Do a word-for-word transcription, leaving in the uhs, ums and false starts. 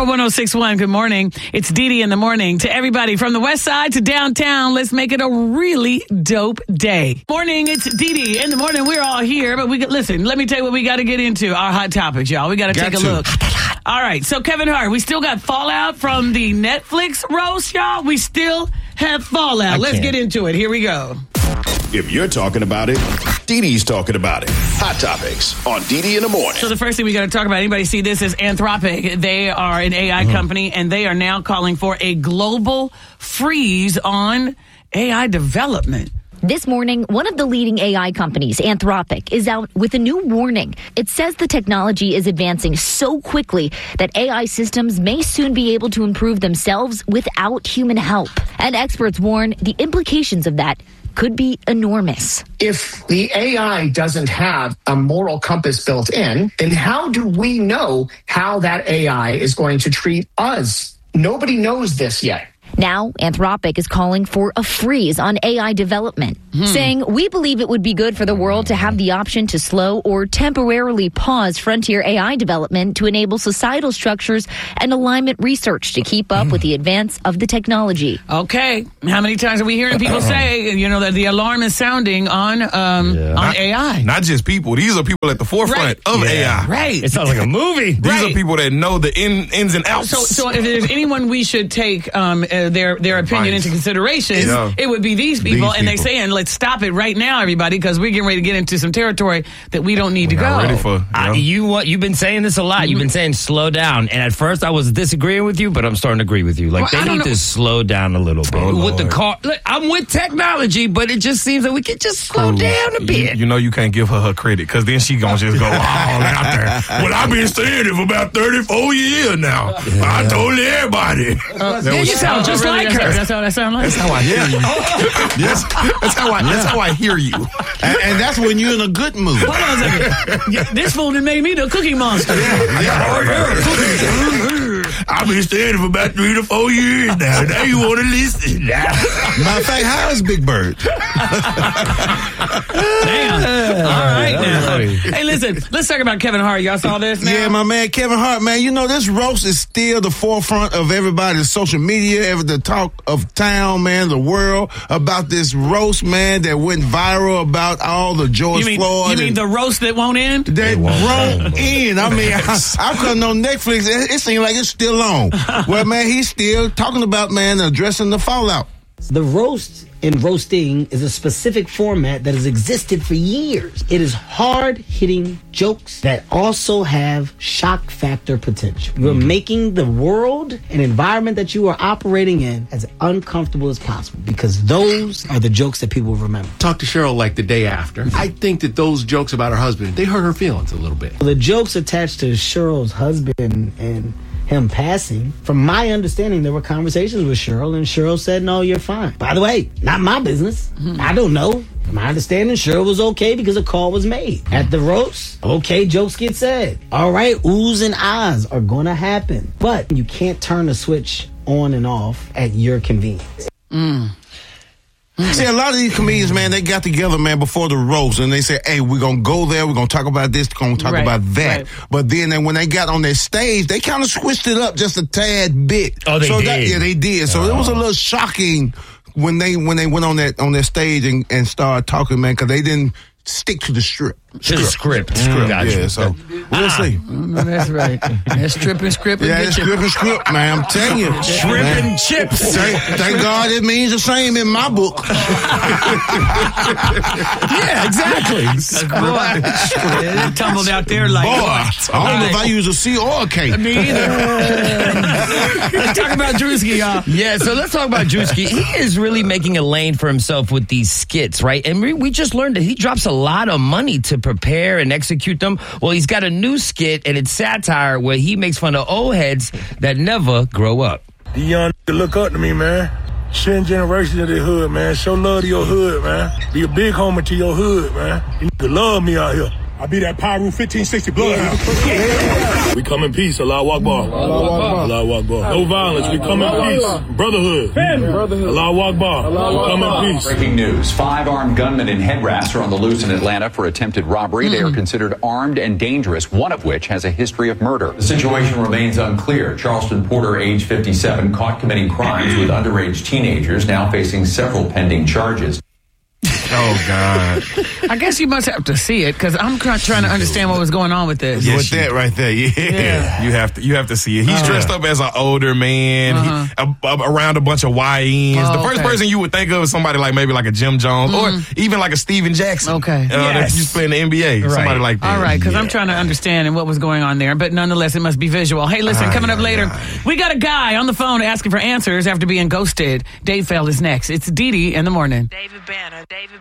Power one oh six point one, good morning. It's Dee Dee in the morning. To everybody from the west side to downtown, let's make it a really dope day. Morning, it's Dee Dee in the morning. We're all here, but we got, listen, let me tell you what we got to get into. Our hot topics, y'all. We got to take a look. All right, so Kevin Hart, we still got fallout from the Netflix roast, y'all. We still have fallout. Let's get into it. Here we go. If you're talking about it, Dee Dee's talking about it. Hot Topics on Dee Dee in the morning. So the first thing we got to talk about, anybody see this, is Anthropic. They are an A I mm-hmm. company, and they are now calling for a global freeze on A I development. This morning, one of the leading A I companies, Anthropic, is out with a new warning. It says the technology is advancing so quickly that A I systems may soon be able to improve themselves without human help. And experts warn the implications of that could be enormous. If the A I doesn't have a moral compass built in, then how do we know how that A I is going to treat us? Nobody knows this yet. Now, Anthropic is calling for a freeze on A I development, hmm. saying, we believe it would be good for the world to have the option to slow or temporarily pause frontier A I development to enable societal structures and alignment research to keep up with the advance of the technology. Okay. How many times are we hearing people say, you know, that the alarm is sounding on um, yeah. on not, A I? Not just people. These are people at the forefront right. of yeah. A I. Right. It sounds like a movie. These right. are people that know the in, ins and outs. So, so if there's anyone we should take um, uh, their their opinion into consideration, yeah. it would be these people. These and people. they saying, let's stop it right now, everybody, because we're getting ready to get into some territory that we don't need We're to go. Ready for, you, know? I, you what you've been saying this a lot. You've been saying slow down, and at first I was disagreeing with you, but I'm starting to agree with you. Like well, they need know. to slow down a little bit oh, with the car. Look, I'm with technology, but it just seems that we could just slow down a bit. You, you know you can't give her her credit because then she gonna just go all out there. Well, I've been saying it for about thirty-four years now. Yeah. I told everybody. Uh, that you sound just really like her. That's how that sounds like. That's how I hear you. yes, that's how I. That's how I hear you. And, and that's when you're in a good mood. Hold on a second. Yeah, this fool done made me the Cookie Monster. Yeah, yeah. I've been saying it for about three to four years now. Now you want to listen. Matter of fact, how is Big Bird? Damn. All right now. Hey, listen. Let's talk about Kevin Hart. Y'all saw this now? Yeah, my man, Kevin Hart, man. You know, this roast is still the forefront of everybody's social media, ever the talk of town, man, the world, about this roast, man, that went viral about all the George you mean, Floyd. You mean the roast that won't end? That won't end. I mean, I, I'm cutting on Netflix. It, it seems like it's still on. Well, man, he's still talking about, man, addressing the fallout. The roast in roasting is a specific format that has existed for years. It is hard-hitting jokes that also have shock factor potential. You're mm. making the world and environment that you are operating in as uncomfortable as possible because those are the jokes that people remember. Talk to Cheryl like the day after. I think that those jokes about her husband, they hurt her feelings a little bit. The jokes attached to Cheryl's husband and him passing, from my understanding, there were conversations with Cheryl, and Cheryl said, no, you're fine. By the way, not my business. Mm-hmm. I don't know. From my understanding, Cheryl was okay because a call was made. At the roast, okay, jokes get said. All right, oohs and ahs are going to happen. But you can't turn the switch on and off at your convenience. Mm. See, a lot of these comedians, man, they got together, man, before the roast, and they said, hey, we're going to go there, we're going to talk about this, we're going to talk right, about that. Right. But then they, when they got on their stage, they kind of switched it up just a tad bit. Oh, they so did? That, yeah, they did. So oh. it was a little shocking when they when they went on that on their stage and, and started talking, man, because they didn't stick to the strip. To the script. Script, Gotcha. yeah, so we'll see. Mm, that's right. That's strip and script. And yeah, that's strip and script, man. I'm telling you. Shrimp man. and chips. Thank, thank God it means the same in my book. Yeah, exactly. It tumbled out there like Boy, what? I don't know if I use a C or a K. Me either. Let's talk about Drewski, y'all. Yeah, so let's talk about Drewski. He is really making a lane for himself with these skits, right? And we, we just learned that he drops a lot of money to prepare and execute them. Well, he's got a new skit, and it's satire where he makes fun of old heads that never grow up. The young look up to me, man. Shitting generations of the hood, man. Show love to your hood, man. Be a big homie to your hood, man. You nigga love me out here. I be that Pyro fifteen sixty bloodhound. We come in peace. Allah Akbar. Allah Akbar. No violence. We come in peace. Brotherhood. Allah Akbar. We come in peace. Breaking news. Five armed gunmen in headrasts are on the loose in Atlanta for attempted robbery. Mm. They are considered armed and dangerous, one of which has a history of murder. The situation remains unclear. Charleston Porter, age fifty-seven, caught committing crimes with underage teenagers, now facing several pending charges. Oh, God. I guess you must have to see it, because I'm trying to understand what was going on with this. Yes, with that right there, yeah. yeah. You have to you have to see it. He's uh, dressed up as an older man, uh-huh. he, a, a, around a bunch of Y Ns. Oh, the first okay. person you would think of is somebody like maybe like a Jim Jones, mm-hmm. or even like a Steven Jackson. Okay. Uh, yes. He's playing the N B A. Right. Somebody like that. All right, because yeah. I'm trying to understand what was going on there, but nonetheless, it must be visual. Hey, listen, aye, coming up aye, later, aye. we got a guy on the phone asking for answers after being ghosted. Dave Feld is next. It's Dee Dee in the morning. David Banner, David